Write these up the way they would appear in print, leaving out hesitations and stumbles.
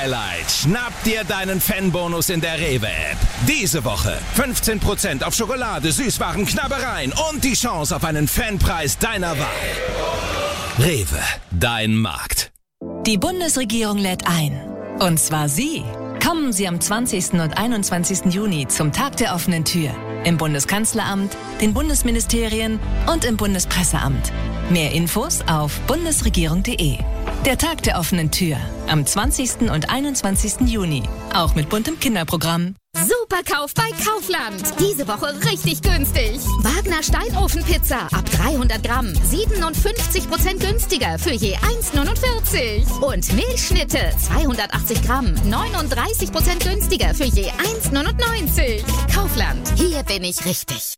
Highlight. Schnapp dir deinen Fanbonus in der Rewe-App. Diese Woche 15% auf Schokolade, Süßwaren, Knabbereien und die Chance auf einen Fanpreis deiner Wahl. Rewe, dein Markt. Die Bundesregierung lädt ein. Und zwar Sie. Kommen Sie am 20. und 21. Juni zum Tag der offenen Tür. Im Bundeskanzleramt, den Bundesministerien und im Bundespresseamt. Mehr Infos auf bundesregierung.de. Der Tag der offenen Tür am 20. und 21. Juni. Auch mit buntem Kinderprogramm. Superkauf bei Kaufland. Diese Woche richtig günstig. Wagner Steinofenpizza ab 300 Gramm. 57% günstiger für je 1,49. Und Milchschnitte 280 Gramm. 39% günstiger für je 1,99. Kaufland. Hier bin ich richtig.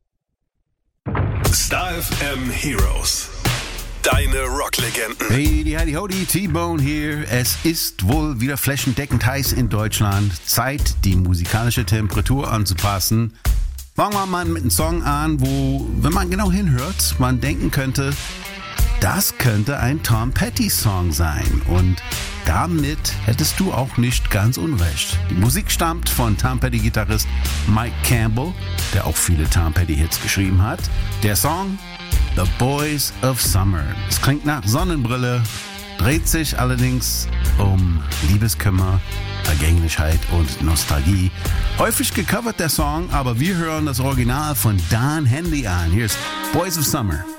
Star FM Heroes. Deine Rocklegenden. Hey, die Howdy, T-Bone hier. Es ist wohl wieder flächendeckend heiß in Deutschland. Zeit, die musikalische Temperatur anzupassen. Fangen wir mal mit einem Song an, wo, wenn man genau hinhört, man denken könnte, das könnte ein Tom Petty-Song sein. Und damit hättest du auch nicht ganz unrecht. Die Musik stammt von Tom Petty-Gitarrist Mike Campbell, der auch viele Tom Petty-Hits geschrieben hat. Der Song The Boys of Summer. Es klingt nach Sonnenbrille, dreht sich allerdings um Liebeskummer, Vergänglichkeit und Nostalgie. Häufig gecovert der Song, aber wir hören das Original von Don Henley an. Hier ist Boys of Summer.